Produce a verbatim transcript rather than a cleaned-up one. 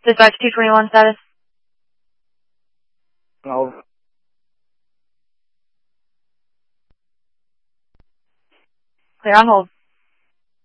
Dispatch two twenty-one status. Hold. Clear on hold.